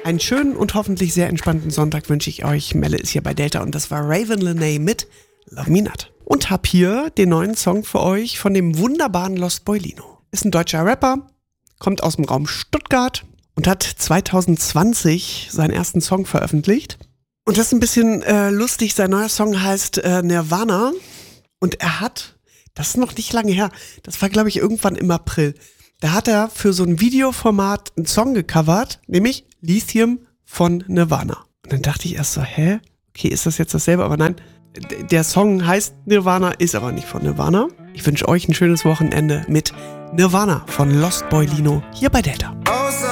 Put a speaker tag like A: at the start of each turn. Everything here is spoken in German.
A: Einen schönen und hoffentlich sehr entspannten Sonntag wünsche ich euch. Melle ist hier bei Delta und das war Raven Lenae mit Love Me Not. Und hab hier den neuen Song für euch von dem wunderbaren Lost Boy Lino. Ist ein deutscher Rapper, kommt aus dem Raum Stuttgart und hat 2020 seinen ersten Song veröffentlicht. Und das ist ein bisschen lustig, sein neuer Song heißt Nirvana und er hat, das ist noch nicht lange her, das war glaube ich irgendwann im April, da hat er für so ein Videoformat einen Song gecovert, nämlich Lithium von Nirvana. Und dann dachte ich erst so, okay, ist das jetzt dasselbe? Aber nein, der Song heißt Nirvana, ist aber nicht von Nirvana. Ich wünsche euch ein schönes Wochenende mit Nirvana von Lost Boy Lino hier bei Delta.